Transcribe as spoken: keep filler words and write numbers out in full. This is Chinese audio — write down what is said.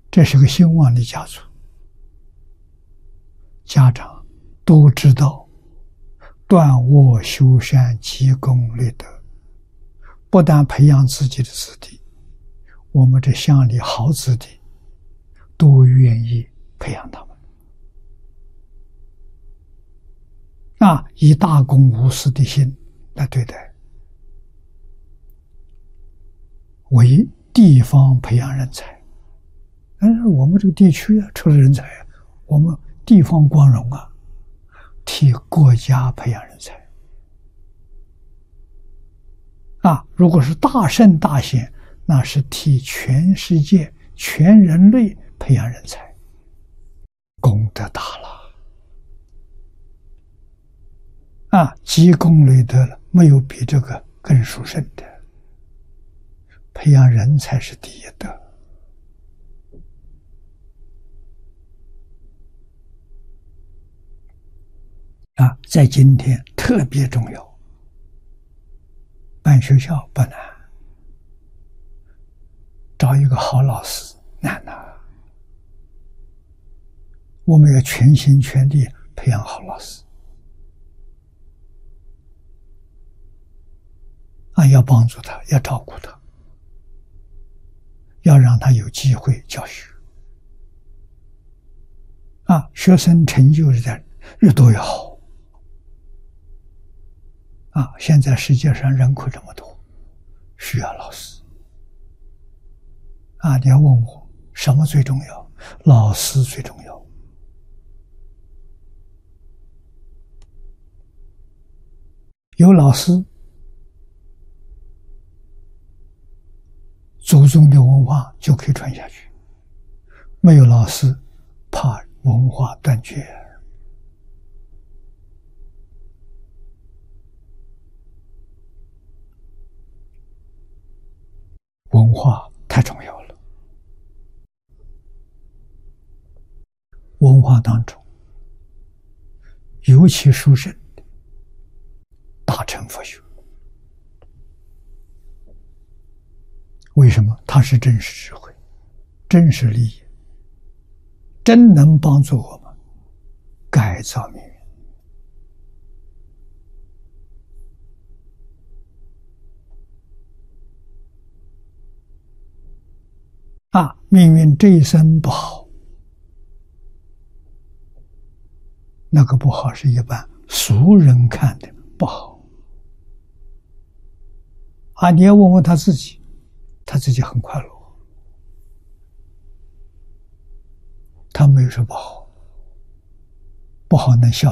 这是个兴旺的家族，家长都知道断恶修善积功立德，不但培养自己的子弟，我们这乡里好子弟都愿意培养他们啊，以大公无私的心来对待，为地方培养人才。但是我们这个地区啊，出了人才啊，我们地方光荣啊，替国家培养人才啊！如果是大圣大贤，那是替全世界、全人类培养人才，功德大了啊！积功累德了，没有比这个更殊胜的。培养人才是第一德啊，在今天特别重要。办学校不难，找一个好老师难呐。我们要全心全力培养好老师啊，要帮助他，要照顾他，要让他有机会教学啊，学生成就的越多越好。啊，现在世界上人口这么多，需要老师啊！你要问我什么最重要？老师最重要。有老师，祖宗的文化就可以传下去；没有老师，怕文化断绝。文化太重要了，文化当中尤其殊胜的大乘佛学。为什么？它是真实智慧，真实利益，真能帮助我们改造命运啊！命运这一生不好，那个不好是一般俗人看的不好啊！你要问问他自己，他自己很快乐，他没有说不好，不好能笑。